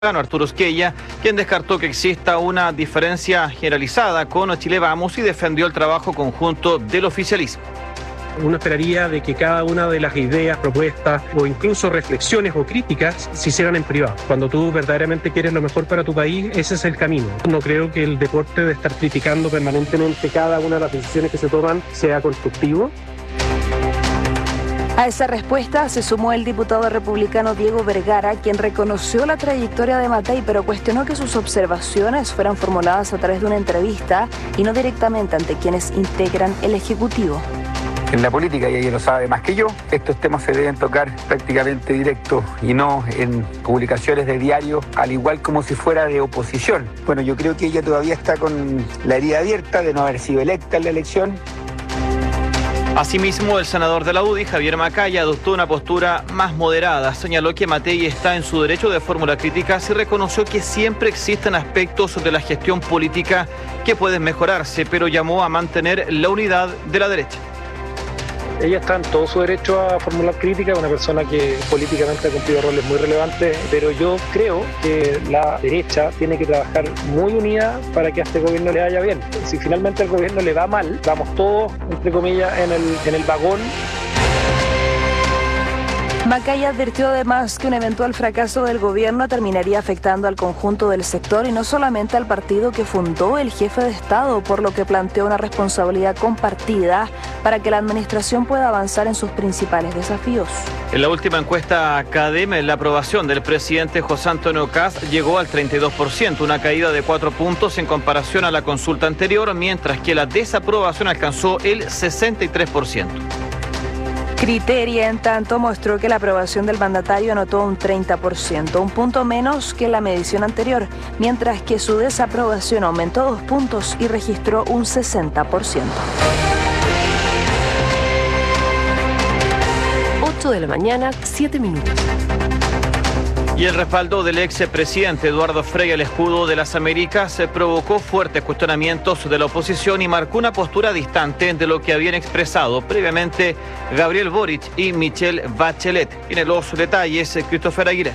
Arturo Esquella, quien descartó que exista una diferencia generalizada con Chile Vamos y defendió el trabajo conjunto del oficialismo. Uno esperaría de que cada una de las ideas, propuestas o incluso reflexiones o críticas se hicieran en privado. Cuando tú verdaderamente quieres lo mejor para tu país, ese es el camino. No creo que el deporte de estar criticando permanentemente cada una de las decisiones que se toman sea constructivo. A esa respuesta se sumó el diputado republicano Diego Vergara, quien reconoció la trayectoria de Matei, pero cuestionó que sus observaciones fueran formuladas a través de una entrevista y no directamente ante quienes integran el Ejecutivo. En la política, y ella lo sabe más que yo, estos temas se deben tocar prácticamente directo y no en publicaciones de diario, al igual como si fuera de oposición. Bueno, yo creo que ella todavía está con la herida abierta de no haber sido electa en la elección. Asimismo, el senador de la UDI, Javier Macaya, adoptó una postura más moderada. Señaló que Matei está en su derecho de formular críticas y reconoció que siempre existen aspectos de la gestión política que pueden mejorarse, pero llamó a mantener la unidad de la derecha. Ella está en todo su derecho a formular críticas, una persona que políticamente ha cumplido roles muy relevantes, pero yo creo que la derecha tiene que trabajar muy unida para que a este gobierno le vaya bien. Si finalmente al gobierno le va mal, vamos todos, entre comillas, en el vagón. Macaya advirtió además que un eventual fracaso del gobierno terminaría afectando al conjunto del sector y no solamente al partido que fundó el jefe de Estado, por lo que planteó una responsabilidad compartida para que la administración pueda avanzar en sus principales desafíos. En la última encuesta CADEM, la aprobación del presidente José Antonio Kast llegó al 32%, una caída de 4 puntos en comparación a la consulta anterior, mientras que la desaprobación alcanzó el 63%. Criteria, en tanto, mostró que la aprobación del mandatario anotó un 30%, un punto menos que la medición anterior, mientras que su desaprobación aumentó 2 puntos y registró un 60%. 8 de la mañana, 7 minutos. Y el respaldo del expresidente Eduardo Frei al escudo de las Américas provocó fuertes cuestionamientos de la oposición y marcó una postura distante de lo que habían expresado previamente Gabriel Boric y Michelle Bachelet. Tiene los detalles Christopher Aguilera.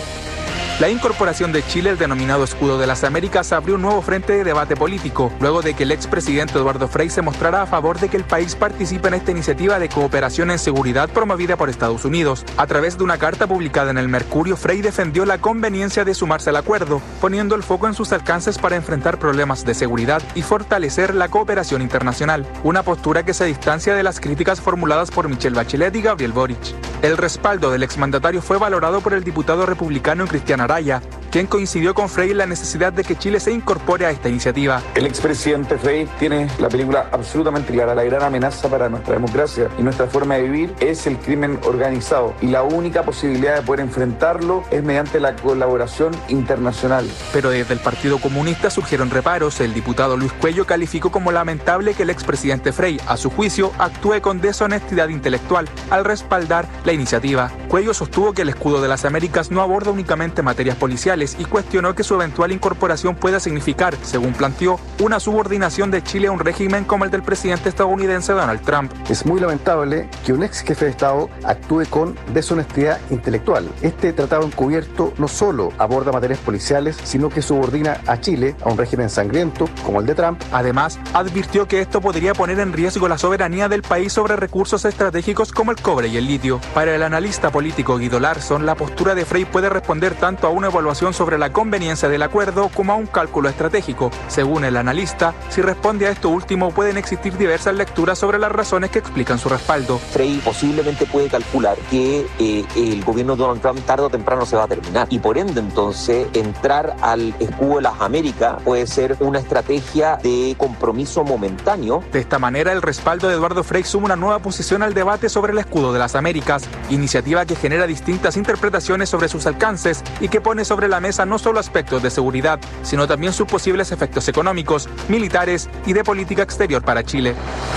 La incorporación de Chile al denominado Escudo de las Américas abrió un nuevo frente de debate político, luego de que el expresidente Eduardo Frei se mostrara a favor de que el país participe en esta iniciativa de cooperación en seguridad promovida por Estados Unidos. A través de una carta publicada en el Mercurio, Frei defendió la conveniencia de sumarse al acuerdo, poniendo el foco en sus alcances para enfrentar problemas de seguridad y fortalecer la cooperación internacional, una postura que se distancia de las críticas formuladas por Michelle Bachelet y Gabriel Boric. El respaldo del exmandatario fue valorado por el diputado republicano Cristian Araya, quien coincidió con Frei en la necesidad de que Chile se incorpore a esta iniciativa. El expresidente Frei tiene la película absolutamente clara. La gran amenaza para nuestra democracia y nuestra forma de vivir es el crimen organizado, y la única posibilidad de poder enfrentarlo es mediante la colaboración internacional. Pero desde el Partido Comunista surgieron reparos. El diputado Luis Cuello calificó como lamentable que el expresidente Frei, a su juicio, actúe con deshonestidad intelectual al respaldar la iniciativa. Cuello sostuvo que el Escudo de las Américas no aborda únicamente materias policiales y cuestionó que su eventual incorporación pueda significar, según planteó, una subordinación de Chile a un régimen como el del presidente estadounidense Donald Trump. Es muy lamentable que un ex jefe de Estado actúe con deshonestidad intelectual. Este tratado encubierto no solo aborda materias policiales, sino que subordina a Chile a un régimen sangriento como el de Trump. Además, advirtió que esto podría poner en riesgo la soberanía del país sobre recursos estratégicos como el cobre y el litio. Para el analista político Guido Larsson, la postura de Frei puede responder tanto a una evaluación sobre la conveniencia del acuerdo como a un cálculo estratégico. Según el analista, si responde a esto último, pueden existir diversas lecturas sobre las razones que explican su respaldo. Frei posiblemente puede calcular que el gobierno de Donald Trump tarde o temprano se va a terminar, y por ende entonces entrar al Escudo de las Américas puede ser una estrategia de compromiso momentáneo. De esta manera, el respaldo de Eduardo Frei suma una nueva posición al debate sobre el Escudo de las Américas, iniciativa que genera distintas interpretaciones sobre sus alcances y que pone sobre la mesa no solo aspectos de seguridad, sino también sus posibles efectos económicos, militares y de política exterior para Chile.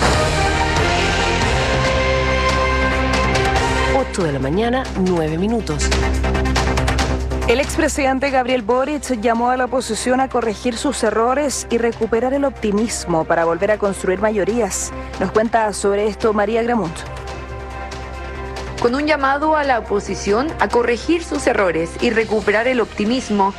8 de la mañana, 9 minutos. El expresidente Gabriel Boric llamó a la oposición a corregir sus errores y recuperar el optimismo para volver a construir mayorías. Nos cuenta sobre esto María Gramunt. con un llamado a la oposición a corregir sus errores y recuperar el optimismo